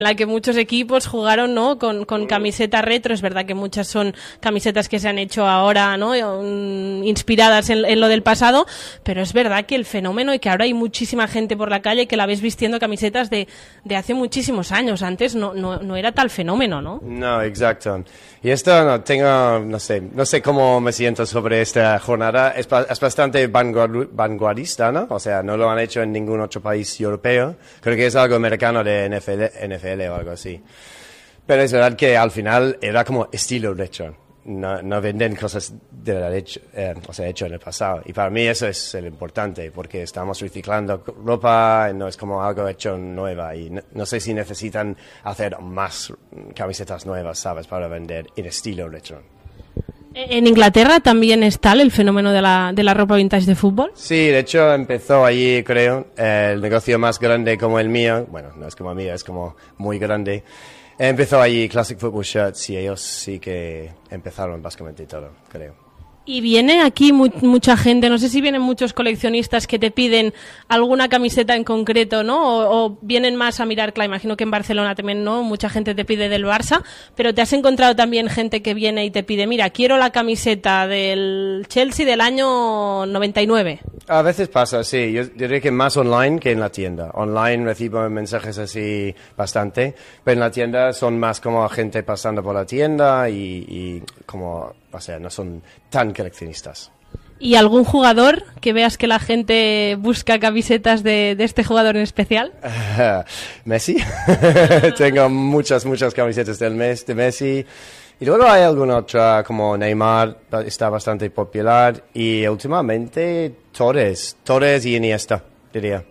la que muchos equipos jugaron, ¿no? con camiseta retro. Es verdad que muchas son camisetas que se han hecho ahora, ¿no? Inspiradas en lo del pasado, pero es verdad que el fenómeno y que ahora hay muchísima gente por la calle que la ves vistiendo camisetas de hace muchísimos años. Antes no era tal fenómeno, ¿no? No, exacto. Y esto no sé cómo me siento sobre esta jornada. Es bastante vanguardista, ¿no? O sea, no lo han hecho en ningún otro país europeo. Creo que es algo americano de NFL o algo así. Pero es verdad que al final era como estilo retro. No venden cosas de verdad hecho en el pasado. Y para mí eso es lo importante, porque estamos reciclando ropa, no es como algo hecho nueva. Y no sé si necesitan hacer más camisetas nuevas, ¿sabes?, para vender en estilo retro. ¿En Inglaterra también está el fenómeno de la ropa vintage de fútbol? Sí, de hecho empezó allí, creo, el negocio más grande como el mío. Bueno, no es como el mío, es como muy grande. Empezó allí Classic Football Shirts y ellos sí que empezaron básicamente todo, creo. Y viene aquí mucha gente, no sé si vienen muchos coleccionistas que te piden alguna camiseta en concreto, ¿no? O vienen más a mirar, claro, imagino que en Barcelona también, ¿no? Mucha gente te pide del Barça, pero ¿te has encontrado también gente que viene y te pide, mira, quiero la camiseta del Chelsea del año 99? A veces pasa, sí. Yo diría que más online que en la tienda. Online recibo mensajes así bastante, pero en la tienda son más como gente pasando por la tienda y como, o sea, no son tan coleccionistas. ¿Y algún jugador que veas que la gente busca camisetas de este jugador en especial? Messi. Tengo muchas camisetas de Messi. Y luego hay alguna otra, como Neymar, está bastante popular. Y últimamente Torres y Iniesta, diría.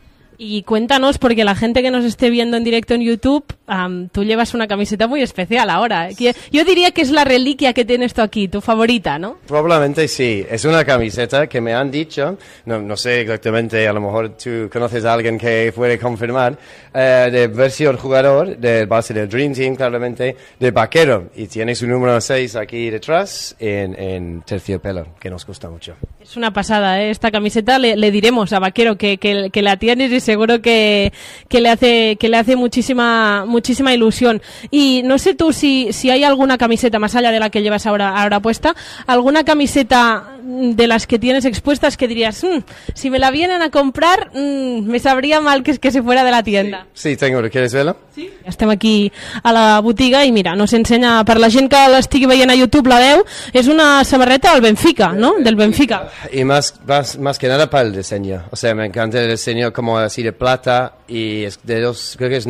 Y cuéntanos, porque la gente que nos esté viendo en directo en YouTube, tú llevas una camiseta muy especial ahora. Yo diría que es la reliquia que tienes tú aquí, tu favorita, ¿no? Probablemente sí. Es una camiseta que me han dicho, no sé exactamente, a lo mejor tú conoces a alguien que puede confirmar, de versión jugador del base del Dream Team, claramente, de vaquero. Y tiene su número 6 aquí detrás en terciopelo, que nos gusta mucho. Es una pasada, ¿eh? Esta camiseta le diremos a Vaquero que la tienes y seguro que le hace muchísima ilusión. Y no sé tú si hay alguna camiseta, más allá de la que llevas ahora puesta, alguna camiseta de las que tienes expuestas que dirías, si me la vienen a comprar, me sabría mal que se fuera de la tienda. Sí, tengo. ¿Quieres verla? Sí. Estem aquí a la botiga i mira, nos ensenya, per la gent que l'estigui veient a YouTube la veu, és una samarreta del Benfica, ¿no? Del Benfica. Y más que nada para el diseño. O sea, me encanta el diseño como así de plata y es creo que es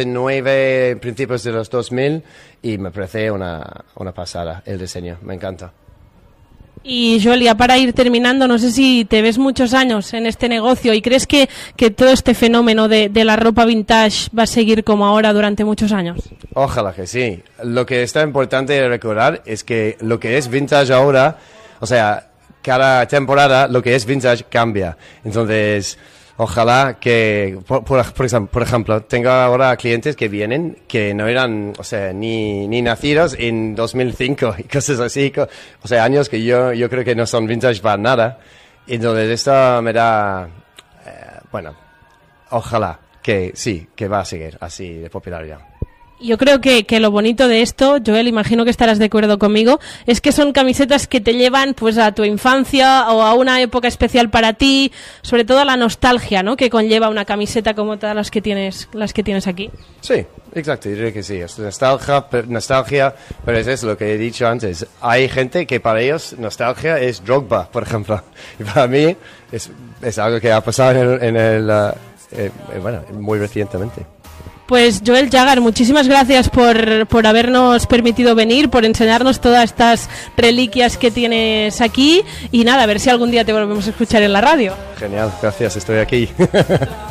99, principios de los 2000 y me parece una pasada el diseño, me encanta. Y Joel, ya para ir terminando, no sé si te ves muchos años en este negocio y crees que todo este fenómeno de la ropa vintage va a seguir como ahora durante muchos años. Ojalá que sí. Lo que está importante recordar es que lo que es vintage ahora, o sea, cada temporada lo que es vintage cambia. Entonces, ojalá que, por ejemplo, tengo ahora clientes que vienen que no eran, o sea, ni nacidos en 2005 y cosas así, o sea, años que yo creo que no son vintage para nada. Entonces esto me da, bueno, ojalá que sí, que va a seguir así de popularidad. Yo creo que lo bonito de esto, Joel, imagino que estarás de acuerdo conmigo, es que son camisetas que te llevan pues a tu infancia o a una época especial para ti, sobre todo a la nostalgia, ¿no?, que conlleva una camiseta como todas las que tienes aquí. Sí, exacto, yo diría que sí, es nostalgia, pero es eso lo que he dicho antes. Hay gente que para ellos nostalgia es Drogba, por ejemplo, y para mí es algo que ha pasado bueno, muy recientemente. Pues Joel Jagger, muchísimas gracias por habernos permitido venir, por enseñarnos todas estas reliquias que tienes aquí y nada, a ver si algún día te volvemos a escuchar en la radio. Genial, gracias, estoy aquí.